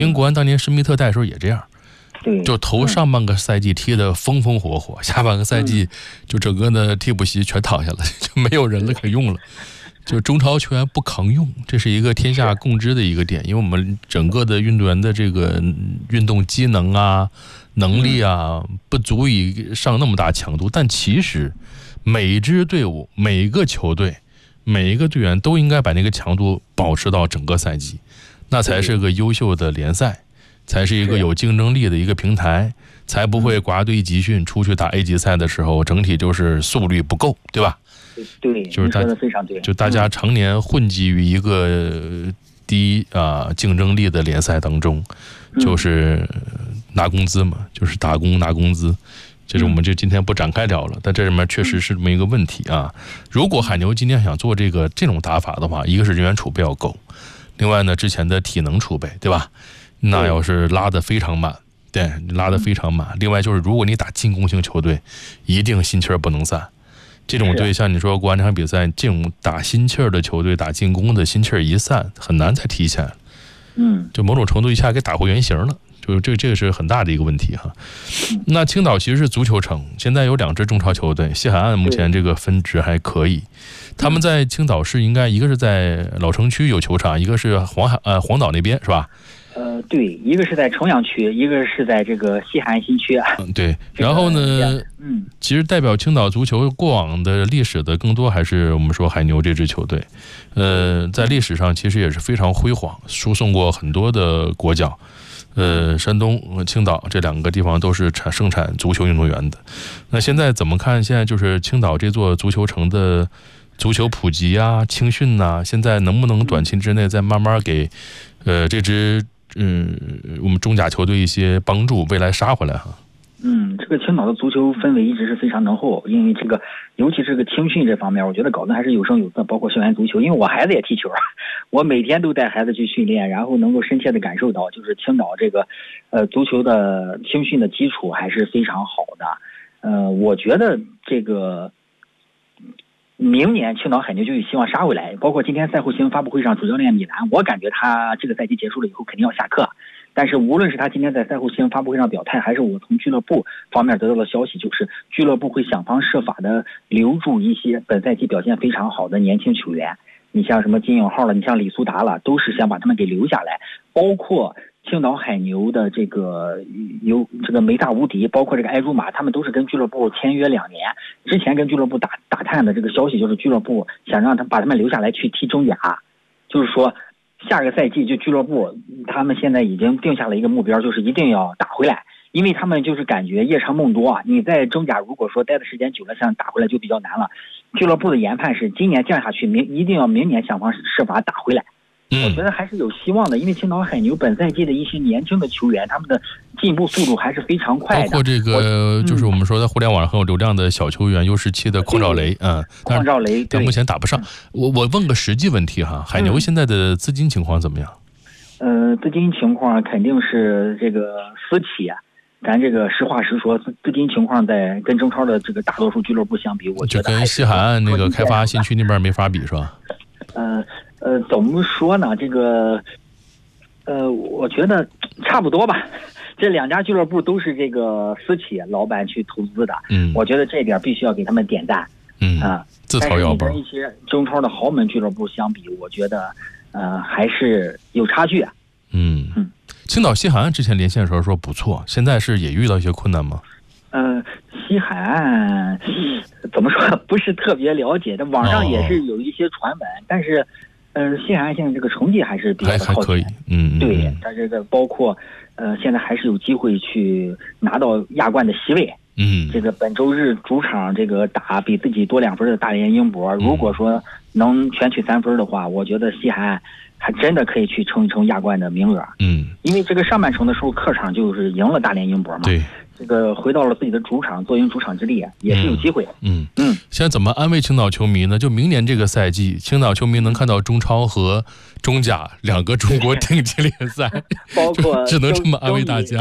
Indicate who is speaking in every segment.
Speaker 1: 因为国安当年施密特带的时候也这样，
Speaker 2: 对，
Speaker 1: 就头上半个赛季踢得风风火火，下半个赛季就整个的替补席全躺下了，就没有人了可用了。就中超球员不扛用，这是一个天下共知的一个点，因为我们整个的运动员的这个运动机能啊、能力啊，不足以上那么大强度。但其实每一支队伍、每一个球队、每一个队员都应该把那个强度保持到整个赛季，那才是个优秀的联赛，才是一个有竞争力的一个平台，才不会挂队集训出去打 A 级赛的时候，整体就是速率不够，对吧？
Speaker 2: 对，
Speaker 1: 就是
Speaker 2: 你说的非常对。
Speaker 1: 就大家常年混迹于一个低竞争力的联赛当中，就是拿工资嘛，就是打工拿工资。这是我们今天不展开聊了，但这里面确实是这么一个问题啊。如果海牛今天想做这种打法的话，一个是人员储备要够，另外呢，之前的体能储备，对吧？那要是拉得非常满，对，拉得非常满。另外就是，如果你打进攻型球队，一定心气儿不能散。这种队像你说国安这场比赛，这种打心气儿的球队，打进攻的心气儿一散，很难再提起来。就某种程度一下给打回原形了。就这个是很大的一个问题哈。那青岛其实是足球城，现在有2支中超球队，西海岸目前这个分值还可以。他们在青岛市应该一个是在老城区有球场，一个是黄岛那边是吧？
Speaker 2: 对，一个是在重阳区，一个是在这个西海岸新区。
Speaker 1: 对。然后呢，其实代表青岛足球过往的历史的更多还是我们说海牛这支球队。在历史上其实也是非常辉煌，输送过很多的国脚。山东、青岛这2个地方都是生产足球运动员的。那现在怎么看？现在就是青岛这座足球城的足球普及啊、青训啊，现在能不能短期之内再慢慢给这支我们中甲球队一些帮助，未来杀回来哈？
Speaker 2: 这个青岛的足球氛围一直是非常浓厚，因为尤其是这个青训这方面，我觉得搞得还是有声有色，包括校园足球。因为我孩子也踢球，我每天都带孩子去训练，然后能够深切的感受到，就是青岛这个足球的青训的基础还是非常好的。我觉得这个明年青岛海牛就有希望杀回来，包括今天赛后新闻发布会上，主教练米兰，我感觉他这个赛季结束了以后肯定要下课。但是无论是他今天在赛后新闻发布会上表态，还是我从俱乐部方面得到的消息，就是俱乐部会想方设法的留住一些本赛季表现非常好的年轻球员。你像什么金永浩了，你像李苏达了，都是想把他们给留下来。包括青岛海牛的有这个梅大无敌，包括这个埃茹马，他们都是跟俱乐部签约2年。之前跟俱乐部打探的这个消息就是俱乐部想让把他们留下来去踢中甲，就是说下个赛季就俱乐部他们现在已经定下了一个目标，就是一定要打回来。因为他们就是感觉夜长梦多啊，你在中甲如果说待的时间久了，想打回来就比较难了。俱乐部的研判是今年降下去，一定要明年想方设法打回来。我觉得还是有希望的，因为青岛海牛本赛季的一些年轻的球员，他们的进步速度还是非常快的。
Speaker 1: 包括这个就是我们说在互联网上很有流量的小球员U17的邝兆雷，
Speaker 2: 邝兆雷，
Speaker 1: 但目前打不上。我问个实际问题哈，海牛现在的资金情况怎么样？
Speaker 2: 资金情况肯定是这个私企啊。咱这个实话实说，资金情况在跟中超的这个大多数俱乐部相比，我觉得
Speaker 1: 就跟西海岸那个开发新区那边没法比是吧？
Speaker 2: 怎么说呢？这个，我觉得差不多吧。这2家俱乐部都是这个私企老板去投资的，我觉得这点必须要给他们点赞。
Speaker 1: 自掏腰包。
Speaker 2: 但是你跟一些中超的豪门俱乐部相比，我觉得还是有差距啊。
Speaker 1: 青岛西海岸之前连线的时候说不错，现在是也遇到一些困难吗？
Speaker 2: 西海岸怎么说不是特别了解，但网上也是有一些传闻，但是西海岸现在这个成绩还是比较的靠前。对，它这个包括现在还是有机会去拿到亚冠的席位。这个本周日主场这个打比自己多2分的大连英博，如果说能全取3分的话，我觉得西海岸还真的可以去冲一冲亚冠的名额。因为这个上半程的时候客场就是赢了大连英博嘛。对。这个回到了自己的主场，坐拥主场之力，也是有机会。
Speaker 1: 现在怎么安慰青岛球迷呢？就明年这个赛季，青岛球迷能看到中超和中甲2个中国顶级联赛，
Speaker 2: 包括
Speaker 1: 只能这么安慰大家。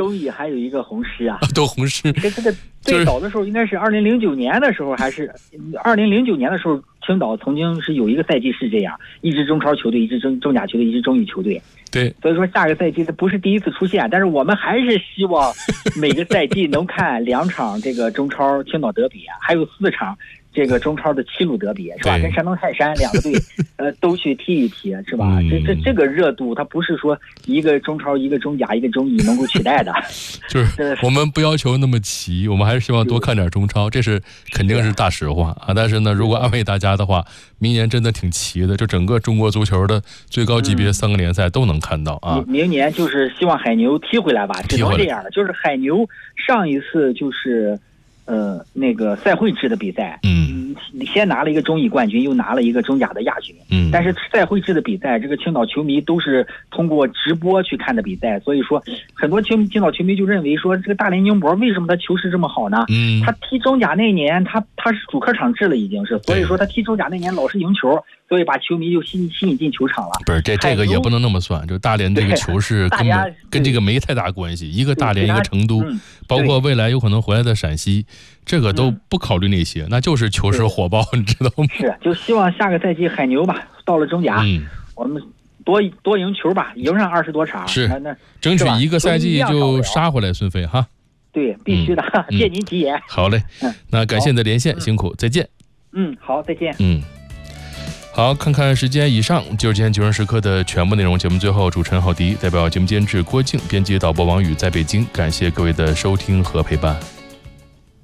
Speaker 2: 中乙还有一个红狮啊，
Speaker 1: 都红狮。
Speaker 2: 这个最早的时候应该是2009年的时候，还是2009年的时候，青岛曾经是有一个赛季是这样，一支中超球队，一支中甲球队，一支中乙球队。
Speaker 1: 对，
Speaker 2: 所以说下个赛季它不是第一次出现，但是我们还是希望每个赛季能看2场这个中超青岛德比啊，还有4场这个中超的7路德比，是吧？跟山东泰山2个队都去踢一踢，是吧？这个热度它不是说一个中超一个中甲一个中乙能够取代的。
Speaker 1: 就是我们不要求那么齐，我们还是希望多看点中超，这是肯定是大实话啊。但是呢，如果安慰大家的话，明年真的挺齐的，就整个中国足球的最高级别3个联赛都能看到啊。
Speaker 2: 明年就是希望海牛踢回来吧，只能这样了。就是海牛上一次就是那个赛会制的比赛，先拿了一个中乙冠军，又拿了一个中甲的亚军。但是赛会制的比赛，这个青岛球迷都是通过直播去看的比赛，所以说很多青岛球迷就认为说，这个大连宁波为什么他球势这么好呢？他踢中甲那年，他是主客场制了，已经是，所以说他踢中甲那年老是赢球，所以把球迷就吸引进球场了。
Speaker 1: 不是这个也不能那么算，就大连这个球势根本跟这个没太大关系，一个大连一个成都，包括未来有可能回来的陕西。这个都不考虑那些，那就是球势火爆，你知道吗？
Speaker 2: 是，就希望下个赛季海牛吧，到了中甲，我们多赢球吧，赢上20多场，
Speaker 1: 是那争取一个赛季就杀回来，孙飞哈。
Speaker 2: 对，必须的，借您吉言。
Speaker 1: 好嘞，那感谢你的连线，辛苦，再见。
Speaker 2: 好，再见。
Speaker 1: 好，看看时间，以上就是今天9人时刻的全部内容。节目最后，主持人郝迪代表节目监制郭静，编辑导播王宇在北京，感谢各位的收听和陪伴。